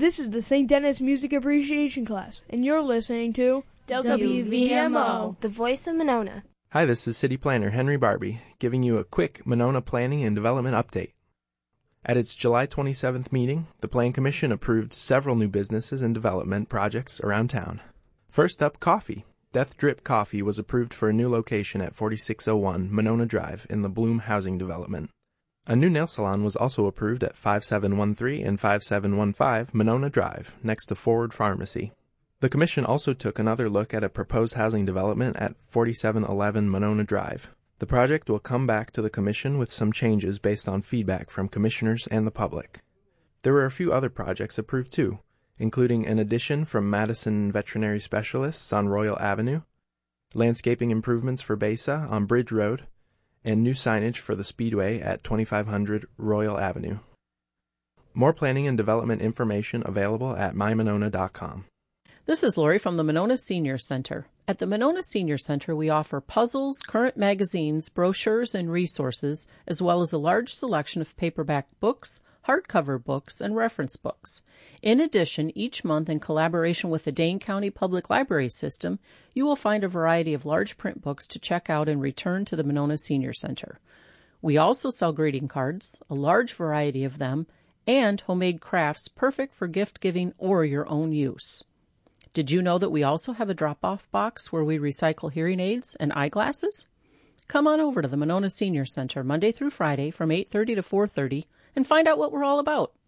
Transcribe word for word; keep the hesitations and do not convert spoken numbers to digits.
This is the Saint Denis Music Appreciation class, and you're listening to W V M O, the voice of Monona. Hi, this is City Planner Henry Barbie, giving you a quick Monona planning and development update. At its July twenty-seventh meeting, the Plan Commission approved several new businesses and development projects around town. First up, coffee. Death Drip Coffee was approved for a new location at forty-six oh one Monona Drive in the Bloom Housing Development. A new nail salon was also approved at five seven one three and five seven one five Monona Drive, next to Forward Pharmacy. The Commission also took another look at a proposed housing development at forty-seven eleven Monona Drive. The project will come back to the Commission with some changes based on feedback from commissioners and the public. There were a few other projects approved too, including an addition from Madison Veterinary Specialists on Royal Avenue, landscaping improvements for Besa on Bridge Road, and new signage for the Speedway at twenty-five hundred Royal Avenue. More planning and development information available at my monona dot com. This is Lori from the Monona Senior Center. At the Monona Senior Center, we offer puzzles, current magazines, brochures, and resources, as well as a large selection of paperback books, hardcover books, and reference books. In addition, each month, in collaboration with the Dane County Public Library System, you will find a variety of large print books to check out and return to the Monona Senior Center. We also sell greeting cards, a large variety of them, and homemade crafts perfect for gift-giving or your own use. Did you know that we also have a drop-off box where we recycle hearing aids and eyeglasses? Come on over to the Monona Senior Center Monday through Friday from eight thirty to four thirty and find out what we're all about.